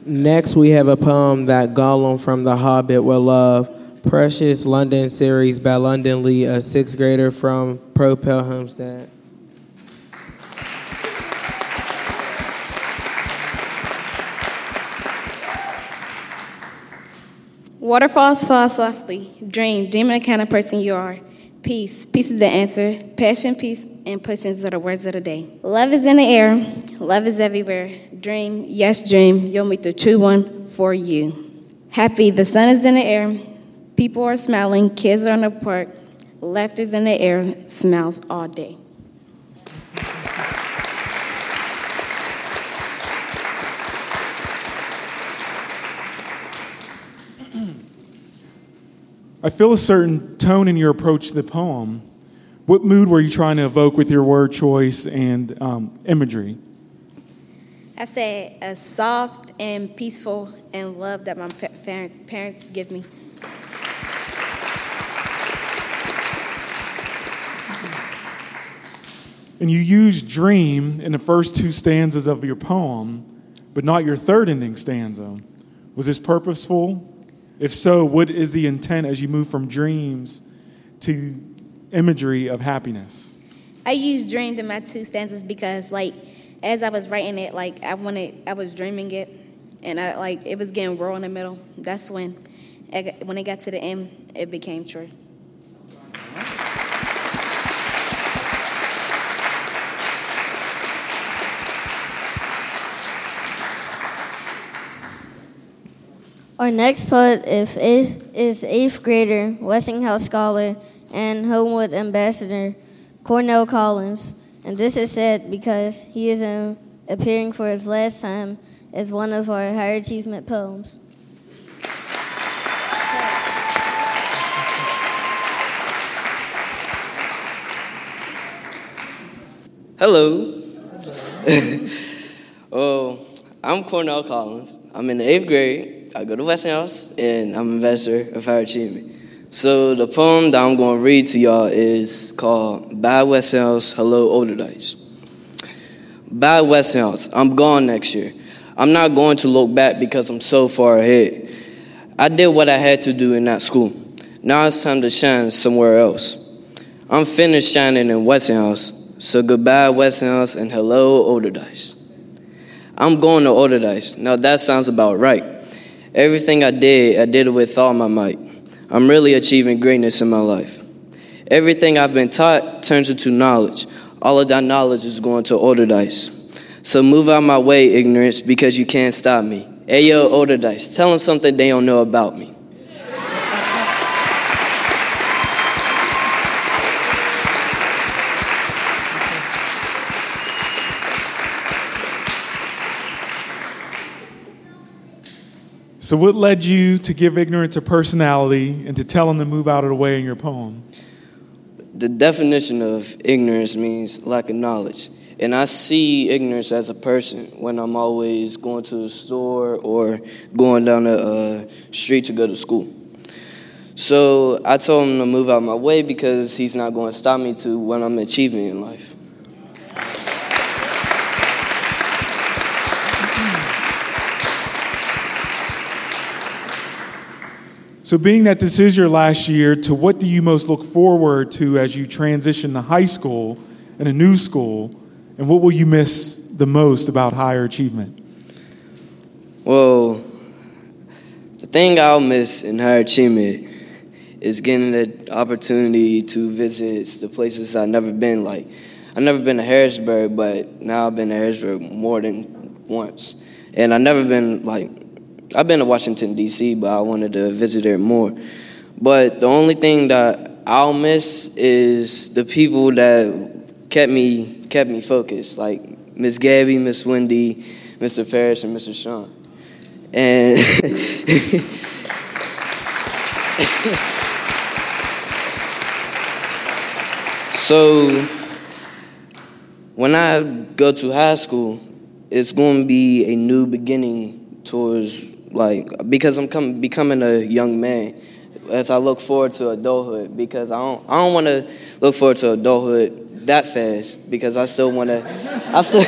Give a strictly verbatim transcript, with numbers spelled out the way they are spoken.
Next, we have a poem that Gollum from The Hobbit will love. Precious London series by London Lee, a sixth grader from Propel Homestead. Waterfalls fall softly. Dream, dreaming the kind of person you are. Peace, peace is the answer. Passion, peace, and patience are the words of the day. Love is in the air. Love is everywhere. Dream, yes, dream. You'll meet the true one for you. Happy, the sun is in the air. People are smiling. Kids are in the park. Laughter's in the air. Smiles all day. I feel a certain tone in your approach to the poem. What mood were you trying to evoke with your word choice and um, imagery? I said a soft and peaceful and love that my pa- parents give me. And you use dream in the first two stanzas of your poem, but not your third ending stanza. Was this purposeful? If so, what is the intent as you move from dreams to imagery of happiness? I used dreamed in my two stanzas because, like, as I was writing it, like, I wanted, I was dreaming it, and I, like, it was getting raw in the middle. That's when, when it got to the end, it became true. Our next poet is eighth, is eighth grader, Westinghouse scholar, and Homewood ambassador, Cornell Collins. And this is said because he is um, appearing for his last time as one of our higher achievement poems. Hello. Oh, I'm Cornell Collins. I'm in the eighth grade. I go to Westinghouse, and I'm an ambassador of higher achievement. So the poem that I'm going to read to y'all is called Bye Westinghouse, Hello Olderdice. Bye Westinghouse, I'm gone next year. I'm not going to look back because I'm so far ahead. I did what I had to do in that school. Now it's time to shine somewhere else. I'm finished shining in Westinghouse, so goodbye Westinghouse and hello Olderdice. I'm going to Olderdice. Now that sounds about right. Everything I did, I did it with all my might. I'm really achieving greatness in my life. Everything I've been taught turns into knowledge. All of that knowledge is going to Olderdice. So move out my way, ignorance, because you can't stop me. Hey, yo, Olderdice, tell them something they don't know about me. So what led you to give ignorance a personality and to tell them to move out of the way in your poem? The definition of ignorance means lack of knowledge. And I see ignorance as a person when I'm always going to the store or going down the uh, street to go to school. So I told him to move out of my way because he's not going to stop me to what I'm achieving in life. So being that this is your last year, to what do you most look forward to as you transition to high school and a new school, and what will you miss the most about higher achievement? Well, the thing I'll miss in higher achievement is getting the opportunity to visit the places I've never been. Like, I've never been to Harrisburg, but now I've been to Harrisburg more than once. And I've never been, like, I've been to Washington, D C, but I wanted to visit there more. But the only thing that I'll miss is the people that kept me kept me focused, like Miss Gabby, Miss Wendy, Mister Parrish, and Mister Sean. And so when I go to high school, it's going to be a new beginning towards, like, because I'm come, becoming a young man as I look forward to adulthood, because I don't I don't want to look forward to adulthood that fast, because I still want to I still